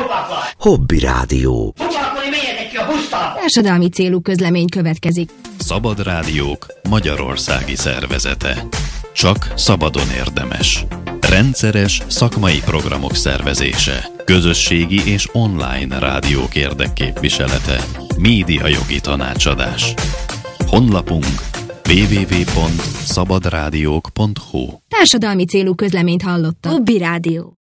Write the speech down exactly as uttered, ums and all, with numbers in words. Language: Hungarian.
Hobby Rádió. Társadalmi célú közlemény következik. Szabad Rádiók Magyarországi Szervezete. Csak szabadon érdemes. Rendszeres szakmai programok szervezése. Közösségi és online rádiók érdekképviselete. Médiajogi tanácsadás. Honlapunk double-u double-u double-u pont szabadrádiók pont hu. Társadalmi célú közleményt hallottak. Hobby Rádió.